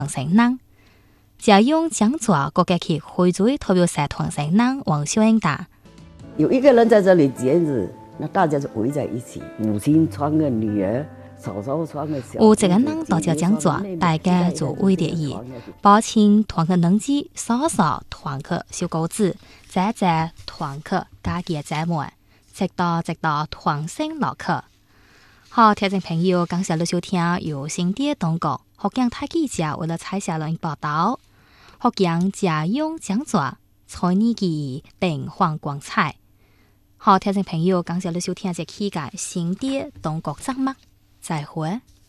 成人。家用讲座各个去会追投票社团成人王秀英达。 有一个人在这里节日，那大家就围在一起，母亲穿个女儿，嫂嫂穿个小。 有这个人大家讲座，大家就围在一起，母亲团去能机，嫂嫂团去小狗子，姐姐团去家己姐妹，直到团升落去。好，听众朋友，感谢你收听由新店东国福建台记者为了采写录音报道。福建家用讲座，财年记变幻光彩。好，听众朋友，感谢你收听这期间新店东国节目，再会。